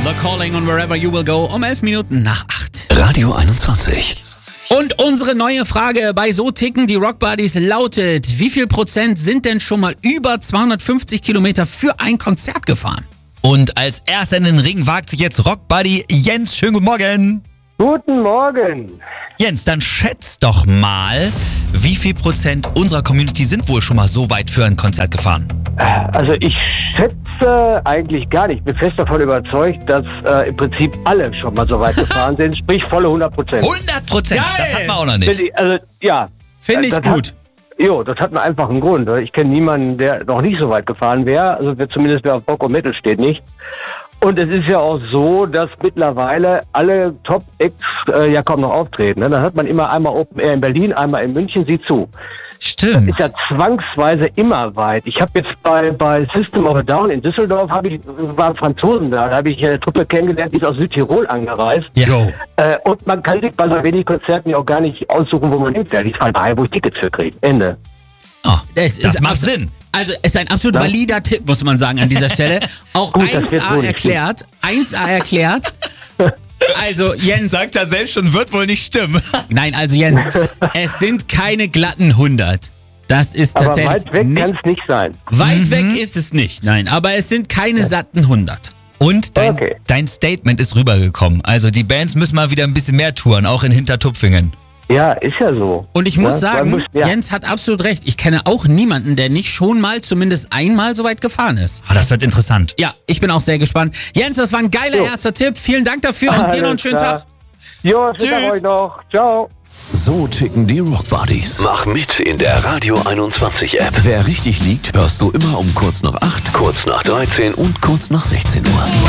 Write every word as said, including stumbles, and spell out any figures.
The Calling on Wherever You Will Go um elf Minuten nach acht. Radio einundzwanzig. Und unsere neue Frage bei So ticken die Rock Buddies lautet: Wie viel Prozent sind denn schon mal über zweihundertfünfzig Kilometer für ein Konzert gefahren? Und als erster in den Ring wagt sich jetzt Rock Buddy Jens. Schönen guten Morgen. Guten Morgen. Jens, dann schätz doch mal, wie viel Prozent unserer Community sind wohl schon mal so weit für ein Konzert gefahren? Also ich schätze eigentlich gar nicht. Ich bin fest davon überzeugt, dass äh, im Prinzip alle schon mal so weit gefahren sind, sprich volle hundert Prozent. hundert Prozent? Das hat man auch noch nicht. Also ja. Finde ich das gut. Hat, jo, das hat einen einfachen Grund. Ich kenne niemanden, der noch nicht so weit gefahren wäre. Also wer zumindest wer auf Rock und Metal steht, nicht. Und es ist ja auch so, dass mittlerweile alle Top-Acts äh, ja kaum noch auftreten. Ne? Dann hat man immer einmal Open Air in Berlin, einmal in München, sieh zu. Stimmt. Das ist ja zwangsweise immer weit. Ich habe jetzt bei, bei System of a Down in Düsseldorf, hab ich, waren Franzosen da, da habe ich eine Truppe kennengelernt, die ist aus Südtirol angereist. Jo. Äh, und man kann sich bei so wenig Konzerten ja auch gar nicht aussuchen, wo man hinfährt. Ich fahre daher, wo ich Tickets für kriege. Ende. Oh, Es das ist macht absolut- Sinn. Also es ist ein absolut Ja. valider Tipp, muss man sagen, an dieser Stelle. Auch Gut, das wird eins a wohl nicht erklärt. eins a erklärt. Also Jens, Sagt er selbst schon, wird wohl nicht stimmen. nein, also Jens, es sind keine glatten hundert. Das ist Aber tatsächlich weit weg kann nicht. es nicht sein. Weit weg ist es nicht, nein. Aber es sind keine satten hundert. Und dein, Okay. dein Statement ist rübergekommen. Also die Bands müssen mal wieder ein bisschen mehr touren, auch in Hintertupfingen. Ja, ist ja so. Und ich muss Ja, sagen, man muss- ja. Jens hat absolut recht. Ich kenne auch niemanden, der nicht schon mal zumindest einmal so weit gefahren ist. Ah, das wird interessant. Ja, ich bin auch sehr gespannt. Jens, das war ein geiler Jo. erster Tipp. Vielen Dank dafür und dir noch einen Alles schönen klar. Tag. Jo, schönen Tag Tschüss. euch noch. Ciao. So ticken die Rock Buddies. Mach mit in der Radio einundzwanzig App. Wer richtig liegt, hörst du immer um kurz nach acht, Kurz nach dreizehn und kurz nach sechzehn Uhr.